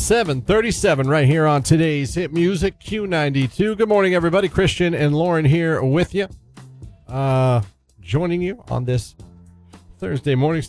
7:37 right here on today's Hit Music Q92. Good morning, everybody. Christian and Lauren here with you. Joining you on this Thursday morning.